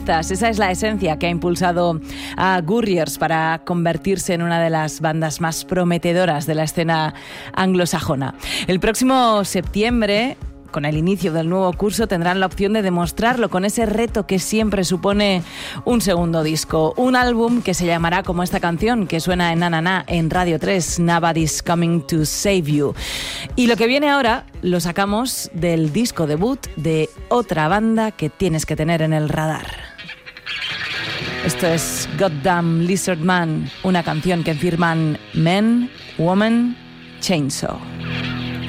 protagonistas. Esa es la esencia que ha impulsado a Gurriers para convertirse en una de las bandas más prometedoras de la escena anglosajona. El próximo septiembre, con el inicio del nuevo curso, tendrán la opción de demostrarlo con ese reto que siempre supone un segundo disco. Un álbum que se llamará como esta canción que suena en Na Na Na en Radio 3, Nobody's Coming to Save You. Y lo que viene ahora lo sacamos del disco debut de otra banda que tienes que tener en el radar. Esto es Goddamn Lizard Man, una canción que firman Men, Woman, Chainsaw.